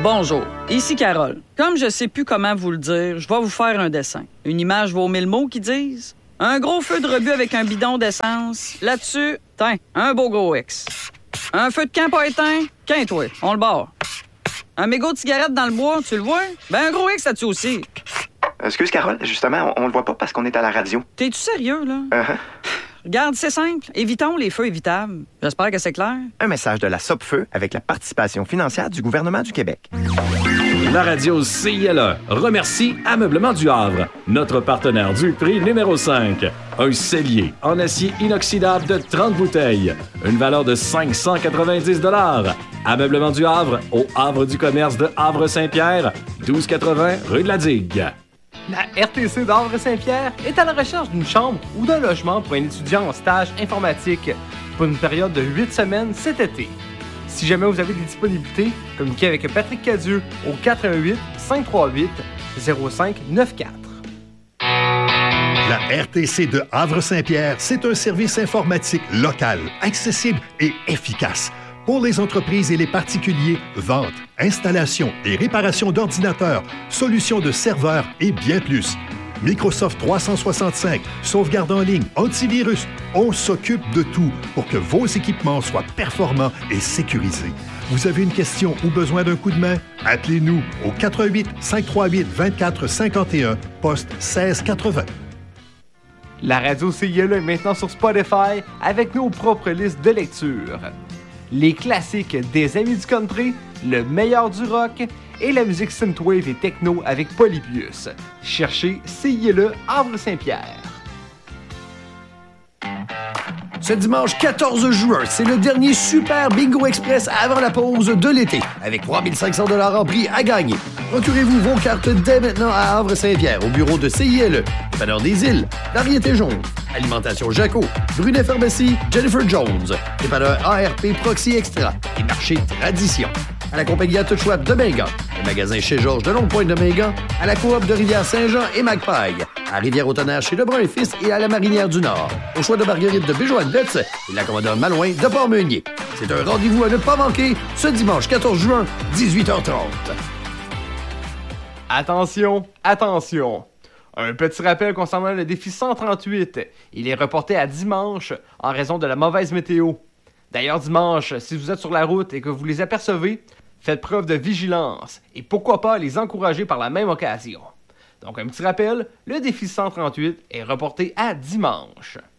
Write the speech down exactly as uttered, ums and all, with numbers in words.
Bonjour, ici Carole. Comme je sais plus comment vous le dire, je vais vous faire un dessin. Une image vaut mille mots qui disent. Un gros feu de rebut avec un bidon d'essence. Là-dessus, tiens, un beau gros X. Un feu de camp pas éteint, qu'un-toi, on le barre. Un mégot de cigarette dans le bois, tu le vois? Ben un gros X là-dessus aussi. Excuse, Carole, justement, on, on le voit pas parce qu'on est à la radio. T'es-tu sérieux, là? Uh-huh. Regarde, c'est simple. Évitons les feux évitables. J'espère que c'est clair. Un message de la Sopfeu avec la participation financière du gouvernement du Québec. La radio C I L E remercie Ameublement du Havre, notre partenaire du prix numéro cinq. Un cellier en acier inoxydable de trente bouteilles. Une valeur de cinq cent quatre-vingt-dix dollars. Ameublement du Havre, au Havre du commerce de Havre-Saint-Pierre, douze quatre-vingts rue de la Digue. La R T C d'Havre-Saint-Pierre est à la recherche d'une chambre ou d'un logement pour un étudiant en stage informatique pour une période de huit semaines cet été. Si jamais vous avez des disponibilités, communiquez avec Patrick Cadieux au quatre un huit, cinq trois huit, zéro cinq neuf quatre. La R T C de Havre-Saint-Pierre, c'est un service informatique local, accessible et efficace. Pour les entreprises et les particuliers, vente, installation et réparation d'ordinateurs, solutions de serveurs et bien plus. Microsoft trois cent soixante-cinq, sauvegarde en ligne, antivirus, on s'occupe de tout pour que vos équipements soient performants et sécurisés. Vous avez une question ou besoin d'un coup de main? Appelez-nous au quatre un huit, cinq trois huit, deux quatre cinq un, poste seize quatre-vingts. La radio C I L E est maintenant sur Spotify avec nos propres listes de lecture. Les classiques des amis du country, le meilleur du rock et la musique synthwave et techno avec Polybius. Cherchez C I L E Havre-Saint-Pierre. Ce dimanche quatorze juin, c'est le dernier Super Bingo Express avant la pause de l'été, avec trois mille cinq cents dollars en prix à gagner. Procurez-vous vos cartes dès maintenant à Havre-Saint-Pierre, au bureau de C I L E, Dépanneur des Îles, Variété Jaune, Alimentation Jaco, Brunet Pharmacie, Jennifer Jones, Dépanneur A R P Proxy Extra et Marché Tradition. À la compagnie à Touchouap de Mingan, le magasin chez Georges de Longue-Pointe de Mingan, à la coop de Rivière-Saint-Jean et Magpie, à Rivière-au-Tonnerre chez Lebrun et Fils et à la Marinière du Nord, au choix de Marguerite de Béjoine-Betz et la commandeur Malouin de Port-Meunier. C'est un rendez-vous à ne pas manquer ce dimanche quatorze juin, dix-huit heures trente. Attention, attention! Un petit rappel concernant le défi cent trente-huit. Il est reporté à dimanche en raison de la mauvaise météo. D'ailleurs, dimanche, si vous êtes sur la route et que vous les apercevez, faites preuve de vigilance et pourquoi pas les encourager par la même occasion. Donc, un petit rappel, le défi cent trente-huit est reporté à dimanche.